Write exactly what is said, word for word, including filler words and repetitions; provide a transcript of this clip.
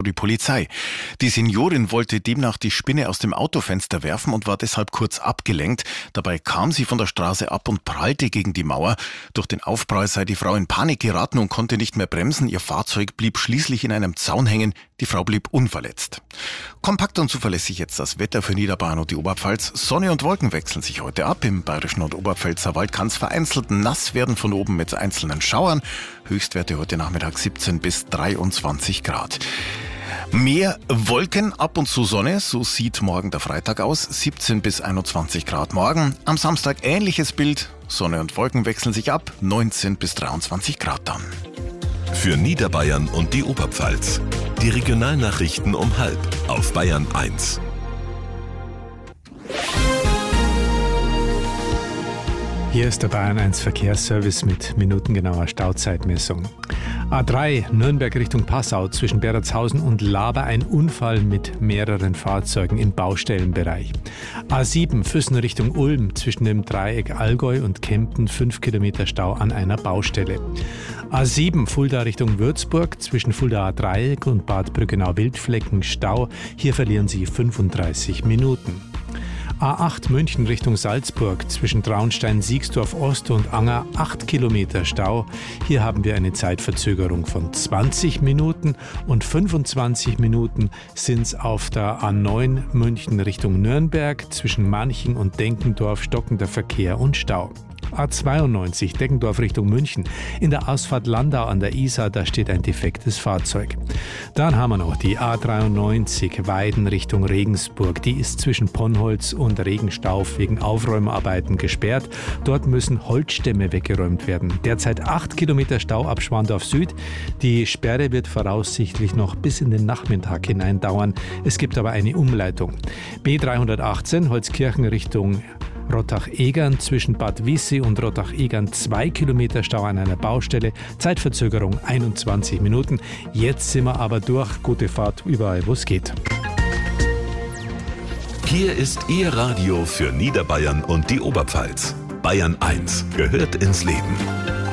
die Polizei. Die Seniorin wollte demnach die Spinne aus dem Autofenster werfen und war deshalb kurz abgelenkt. Dabei kam sie von der Straße ab und prallte gegen die Mauer. Durch den Aufprall sei die Frau in Panik geraten und konnte nicht mehr bremsen. Ihr Fahrzeug blieb schließlich in einem Zaun hängen. Die Frau blieb unverletzt. Kompakt und zuverlässig jetzt das Wetter für Niederbayern und die Oberpfalz. Sonne und Wolken wechseln sich heute ab. Im Bayerischen und Oberpfälzer Wald kann es vereinzelt nass werden von oben mit einzelnen Schauern. Höchstwerte heute Nachmittag siebzehn bis dreiundzwanzig Grad. Mehr Wolken, ab und zu Sonne, so sieht morgen der Freitag aus, siebzehn bis einundzwanzig Grad morgen. Am Samstag ähnliches Bild, Sonne und Wolken wechseln sich ab, neunzehn bis dreiundzwanzig Grad dann. Für Niederbayern und die Oberpfalz. Die Regionalnachrichten um halb auf Bayern eins. Hier ist der Bayern eins Verkehrsservice mit minutengenauer Stauzeitmessung. A drei Nürnberg Richtung Passau zwischen Berolzhausen und Laber ein Unfall mit mehreren Fahrzeugen im Baustellenbereich. A sieben Füssen Richtung Ulm zwischen dem Dreieck Allgäu und Kempten fünf Kilometer Stau an einer Baustelle. A sieben Fulda Richtung Würzburg zwischen Fuldaer Dreieck und Bad Brückenau-Wildflecken Stau. Hier verlieren Sie fünfunddreißig Minuten. A acht München Richtung Salzburg zwischen Traunstein-Siegsdorf Ost und Anger acht Kilometer Stau. Hier haben wir eine Zeitverzögerung von zwanzig Minuten und fünfundzwanzig Minuten sind es auf der A neun München Richtung Nürnberg zwischen Manching und Denkendorf stockender Verkehr und Stau. A zweiundneunzig Deckendorf Richtung München. In der Ausfahrt Landau an der Isar, da steht ein defektes Fahrzeug. Dann haben wir noch die A dreiundneunzig Weiden Richtung Regensburg. Die ist zwischen Ponnholz und Regenstauf wegen Aufräumarbeiten gesperrt. Dort müssen Holzstämme weggeräumt werden. Derzeit acht Kilometer Stau ab Schwandorf Süd. Die Sperre wird voraussichtlich noch bis in den Nachmittag hinein dauern. Es gibt aber eine Umleitung. B dreihundertachtzehn Holzkirchen Richtung Rottach-Egern zwischen Bad Wiessee und Rottach-Egern zwei Kilometer Stau an einer Baustelle. Zeitverzögerung einundzwanzig Minuten. Jetzt sind wir aber durch. Gute Fahrt überall, wo es geht. Hier ist Ihr Radio für Niederbayern und die Oberpfalz. Bayern eins gehört ins Leben.